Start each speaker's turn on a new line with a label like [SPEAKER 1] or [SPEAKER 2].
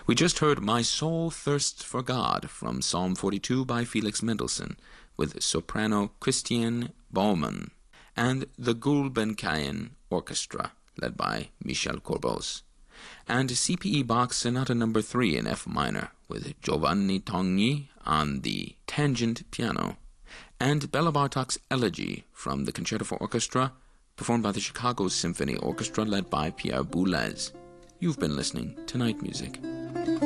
[SPEAKER 1] We just heard My Soul Thirsts for God from Psalm 42 by Felix Mendelssohn with soprano Christiane Baumann and the Gulbenkian Orchestra led by Michel Corbos, and CPE Bach's Sonata No. 3 in F minor with Giovanni Togni on the tangent piano, and Bela Bartok's Elegy from the Concerto for Orchestra performed by the Chicago Symphony Orchestra led by Pierre Boulez. You've been listening to Night Music.